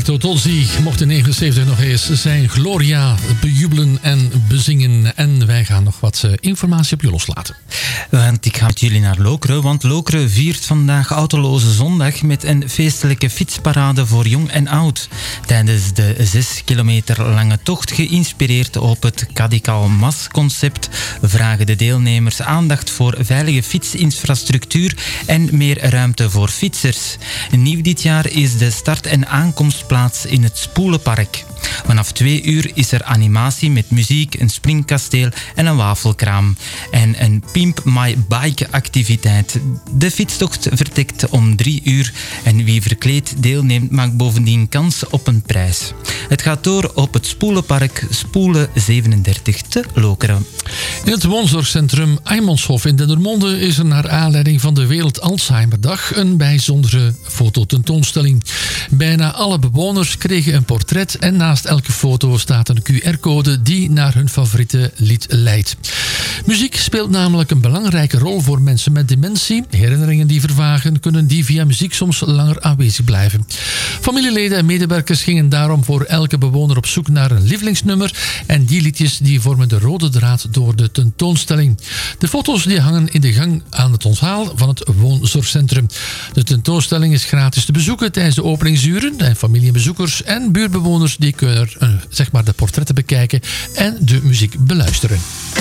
Roberto Tozzi mocht in 1979 nog eens zijn Gloria bejubelen en bezingen. En wij gaan nog wat informatie op je loslaten. Want ik ga met jullie naar Lokeren, want Lokeren viert vandaag Autoloze Zondag met een feestelijke fietsparade voor jong en oud. Tijdens de 6 kilometer lange tocht, geïnspireerd op het Cadical Mas-concept, vragen de deelnemers aandacht voor veilige fietsinfrastructuur en meer ruimte voor fietsers. Nieuw dit jaar is de start- en aankomstplaats in het Spoelenpark. Vanaf 2 uur is er animatie met muziek, een springkasteel en een wafelkraam. En een Pimp My Bike activiteit. De fietstocht vertrekt om 3 uur en wie verkleed deelneemt maakt bovendien kans op een prijs. Het gaat door op het Spoelenpark Spoelen 37 te Lokeren. In het woonzorgcentrum Aimonshof in Dendermonde is er naar aanleiding van de Wereld Alzheimerdag een bijzondere fototentoonstelling. Bijna alle bewoners kregen een portret en naast elke foto staat een QR-code die naar hun favoriete lied leidt. Muziek speelt namelijk een belangrijke rol voor mensen met dementie. Herinneringen die vervagen, kunnen die via muziek soms langer aanwezig blijven. Familieleden en medewerkers gingen daarom voor elke bewoner op zoek naar een lievelingsnummer en die liedjes die vormen de rode draad door de tentoonstelling. De foto's die hangen in de gang aan het onthaal van het woonzorgcentrum. De tentoonstelling is gratis te bezoeken tijdens de openingsuren en familiebezoekers en buurtbewoners die kunnen de portretten bekijken en de muziek beluisteren.